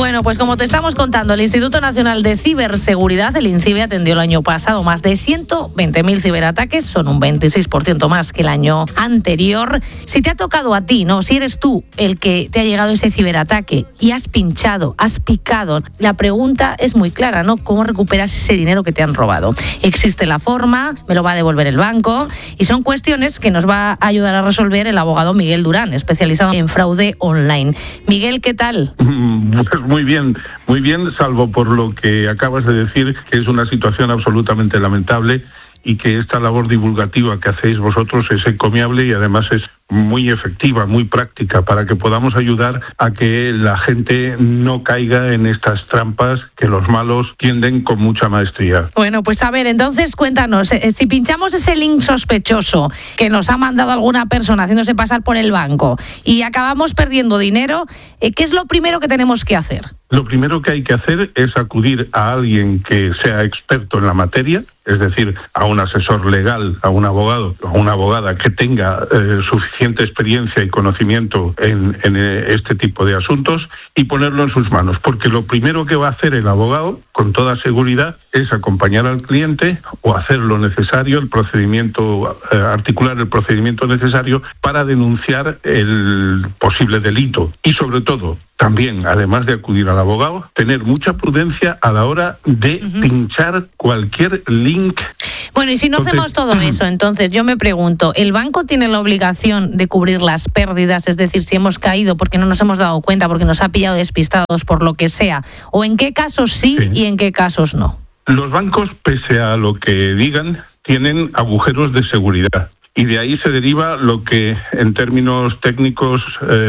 Bueno, pues como te estamos contando, el Instituto Nacional de Ciberseguridad, el INCIBE, atendió el año pasado más de 120.000 ciberataques, son un 26% más que el año anterior. Si te ha tocado a ti, ¿no? Si eres tú el que te ha llegado ese ciberataque y has pinchado, has picado, la pregunta es muy clara, ¿no? ¿Cómo recuperas ese dinero que te han robado? ¿Existe la forma? ¿Me lo va a devolver el banco? Y son cuestiones que nos va a ayudar a resolver el abogado Miguel Durán, especializado en fraude online. Miguel, ¿qué tal? Pues muy bien, salvo por lo que acabas de decir, que es una situación absolutamente lamentable y que esta labor divulgativa que hacéis vosotros es encomiable y además es muy efectiva, muy práctica, para que podamos ayudar a que la gente no caiga en estas trampas que los malos tienden con mucha maestría. Bueno, pues a ver, entonces cuéntanos, si pinchamos ese link sospechoso que nos ha mandado alguna persona haciéndose pasar por el banco y acabamos perdiendo dinero, ¿qué es lo primero que tenemos que hacer? Lo primero que hay que hacer es acudir a alguien que sea experto en la materia, es decir, a un asesor legal, a un abogado o una abogada que tenga suficiente experiencia y conocimiento en este tipo de asuntos y ponerlo en sus manos, porque lo primero que va a hacer el abogado, con toda seguridad, es acompañar al cliente o hacer lo necesario, el procedimiento, articular el procedimiento necesario para denunciar el posible delito y sobre todo, también, además de acudir al abogado, tener mucha prudencia a la hora de pinchar cualquier link. Bueno, y si no hacemos todo eso, entonces yo me pregunto, ¿el banco tiene la obligación de cubrir las pérdidas? Es decir, si hemos caído porque no nos hemos dado cuenta, porque nos ha pillado despistados por lo que sea, ¿o en qué casos sí y en qué casos no? Los bancos, pese a lo que digan, tienen agujeros de seguridad. Y de ahí se deriva lo que en términos técnicos,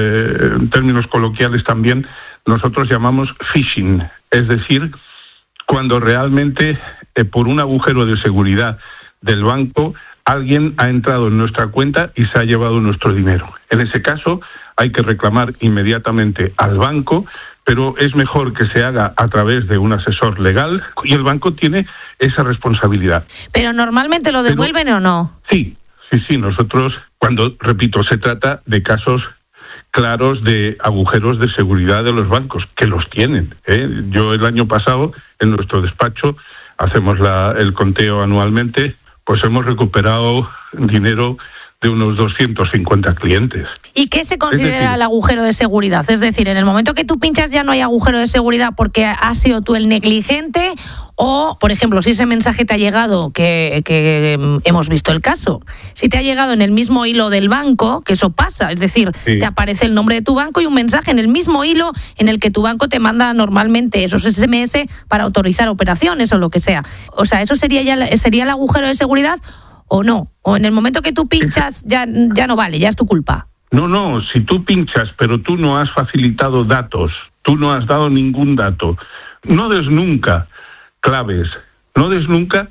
en términos coloquiales también, nosotros llamamos phishing. Es decir, cuando realmente por un agujero de seguridad del banco, alguien ha entrado en nuestra cuenta y se ha llevado nuestro dinero. En ese caso, hay que reclamar inmediatamente al banco, pero es mejor que se haga a través de un asesor legal y el banco tiene esa responsabilidad. ¿Pero normalmente lo devuelven o no? Sí, nosotros, cuando, repito, se trata de casos claros de agujeros de seguridad de los bancos, que los tienen. Yo el año pasado, en nuestro despacho, hacemos el conteo anualmente, pues hemos recuperado dinero de unos 250 clientes. ¿Y qué se considera el agujero de seguridad? Es decir, en el momento que tú pinchas ya no hay agujero de seguridad porque has sido tú el negligente o, por ejemplo, si ese mensaje te ha llegado, que hemos visto el caso, si te ha llegado en el mismo hilo del banco, que eso pasa, es decir, te aparece el nombre de tu banco y un mensaje en el mismo hilo en el que tu banco te manda normalmente esos SMS para autorizar operaciones o lo que sea. O sea, ¿eso sería el agujero de seguridad o no? ¿O en el momento que tú pinchas ya no vale, ya es tu culpa? No, si tú pinchas, pero tú no has facilitado datos, tú no has dado ningún dato, no des nunca claves, no des nunca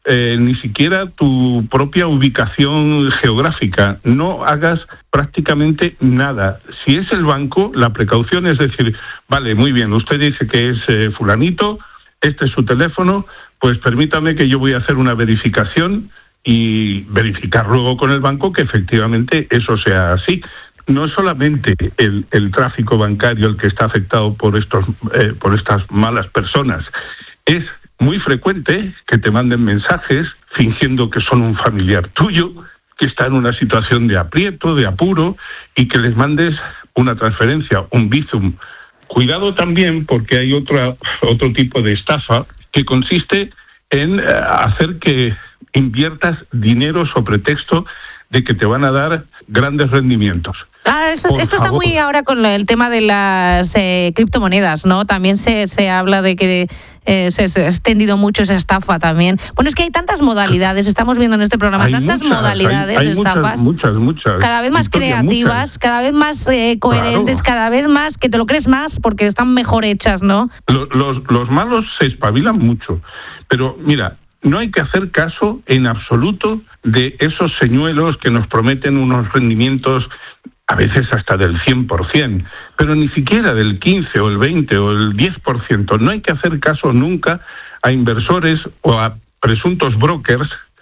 ni siquiera tu propia ubicación geográfica, no hagas prácticamente nada. Si es el banco, la precaución es decir, vale, muy bien, usted dice que es fulanito, este es su teléfono, pues permítame que yo voy a hacer una verificación y verificar luego con el banco que efectivamente eso sea así. No es solamente el tráfico bancario el que está afectado por estas malas personas. Es muy frecuente que te manden mensajes fingiendo que son un familiar tuyo, que está en una situación de aprieto, de apuro, y que les mandes una transferencia, un Bizum. Cuidado también porque hay otro tipo de estafa que consiste en hacer que inviertas dinero sobre texto de que te van a dar grandes rendimientos. Esto está muy ahora con el tema de las criptomonedas, ¿no? También se habla de que se ha extendido mucho esa estafa también. Bueno, es que hay tantas modalidades, estamos viendo en este programa, modalidades de estafas. Muchas. Cada vez más creativas, cada vez más coherentes, cada vez más que te lo crees más porque están mejor hechas, ¿no? Los malos se espabilan mucho, pero mira, no hay que hacer caso en absoluto de esos señuelos que nos prometen unos rendimientos a veces hasta del 100%, pero ni siquiera del 15 o el 20 o el 10%. No hay que hacer caso nunca a inversores o a presuntos brokers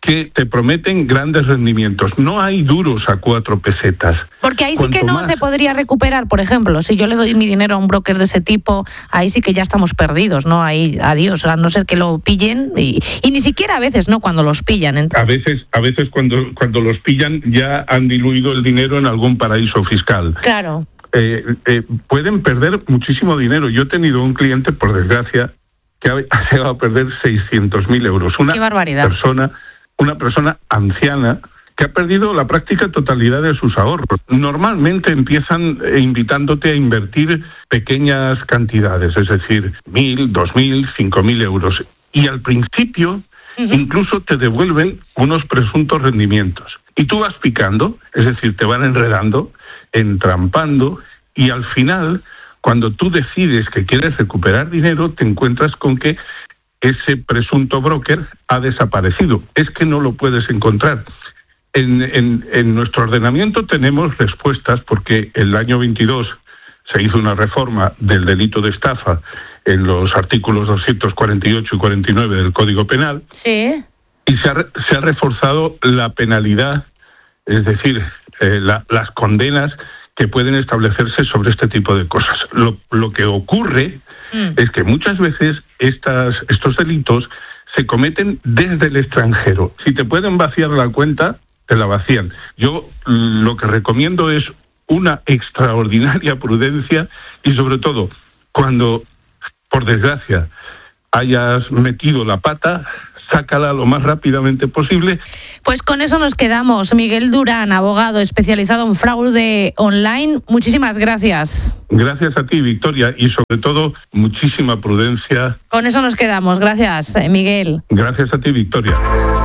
que te prometen grandes rendimientos. No hay duros a 4 pesetas. Porque ahí sí que no se podría recuperar, por ejemplo, si yo le doy mi dinero a un broker de ese tipo, ahí sí que ya estamos perdidos, ¿no? Ahí, adiós, a no ser que lo pillen, y ni siquiera a veces, ¿no? Cuando los pillan. A veces cuando los pillan ya han diluido el dinero en algún paraíso fiscal. Claro. Pueden perder muchísimo dinero. Yo he tenido un cliente, por desgracia, que ha llegado a perder 600.000 euros. ¡Qué barbaridad! Una persona anciana que ha perdido la práctica totalidad de sus ahorros. Normalmente empiezan invitándote a invertir pequeñas cantidades, es decir, 1.000, 2.000, 5.000 euros. Y al principio incluso te devuelven unos presuntos rendimientos. Y tú vas picando, es decir, te van enredando, entrampando, y al final, cuando tú decides que quieres recuperar dinero, te encuentras con que ese presunto broker ha desaparecido. Es que no lo puedes encontrar. En nuestro ordenamiento tenemos respuestas, porque el año 22 se hizo una reforma del delito de estafa en los artículos 248 y 49 del Código Penal. Sí. Y se ha reforzado la penalidad, es decir, las condenas que pueden establecerse sobre este tipo de cosas. Lo que ocurre es que muchas veces estos delitos se cometen desde el extranjero. Si te pueden vaciar la cuenta, te la vacían. Yo lo que recomiendo es una extraordinaria prudencia y, sobre todo, cuando, por desgracia, hayas metido la pata, sácala lo más rápidamente posible. Pues con eso nos quedamos. Miguel Durán, abogado especializado en fraude online, muchísimas gracias. Gracias a ti, Victoria, y sobre todo, muchísima prudencia. Con eso nos quedamos. Gracias, Miguel. Gracias a ti, Victoria.